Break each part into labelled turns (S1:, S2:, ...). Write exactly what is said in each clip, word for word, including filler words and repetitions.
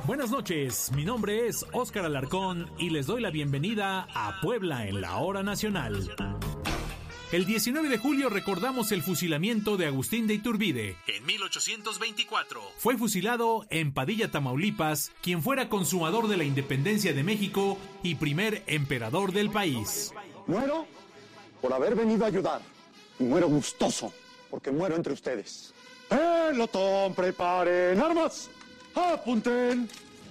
S1: Buenas noches, mi nombre es Óscar Alarcón y les doy la bienvenida a Puebla en la Hora Nacional. El diecinueve de julio recordamos el fusilamiento de Agustín de Iturbide. En mil ochocientos veinticuatro fue fusilado en Padilla, Tamaulipas, quien fuera consumador de la independencia de México y primer emperador del país.
S2: Muero por haber venido a ayudar y muero gustoso porque muero entre ustedes. Pelotón, preparen armas, apunten,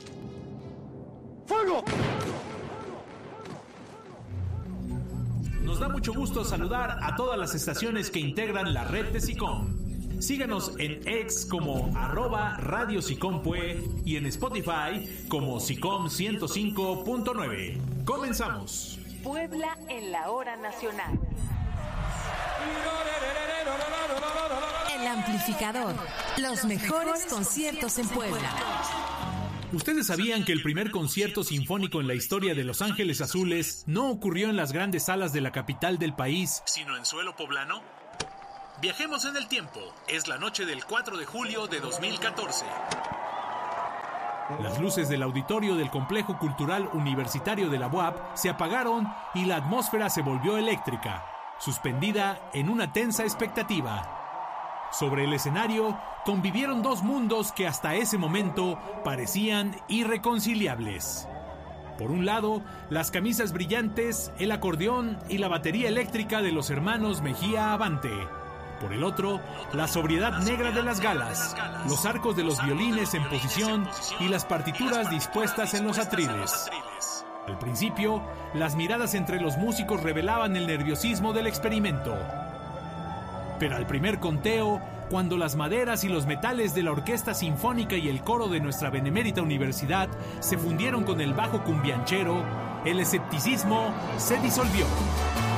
S2: fuego.
S1: Nos da mucho gusto saludar a todas las estaciones que integran la red de SICOM. Síganos en X como arroba Radio SICOMPUE y en Spotify como SICOM ciento cinco punto nueve. Comenzamos.
S3: Puebla en la Hora Nacional.
S4: El amplificador. Los mejores conciertos en Puebla.
S1: ¿Ustedes sabían que el primer concierto sinfónico en la historia de Los Ángeles Azules no ocurrió en las grandes salas de la capital del país, sino en suelo poblano? Viajemos en el tiempo. Es la noche del cuatro de julio de dos mil catorce. Las luces del auditorio del Complejo Cultural Universitario de la U A P se apagaron y la atmósfera se volvió eléctrica, suspendida en una tensa expectativa. Sobre el escenario convivieron dos mundos que hasta ese momento parecían irreconciliables. Por un lado, las camisas brillantes, el acordeón y la batería eléctrica de los hermanos Mejía Avante. Por el otro, la sobriedad negra de las galas, los arcos de los violines en posición y las partituras dispuestas en los atriles. Al principio, las miradas entre los músicos revelaban el nerviosismo del experimento. Pero al primer conteo, cuando las maderas y los metales de la orquesta sinfónica y el coro de nuestra benemérita universidad se fundieron con el bajo cumbianchero, el escepticismo se disolvió.